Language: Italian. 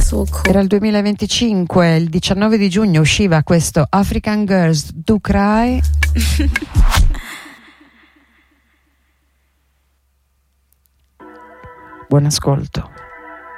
So cool. Era il 2025, il 19 di giugno usciva questo African Girls Do Cry. Buon ascolto.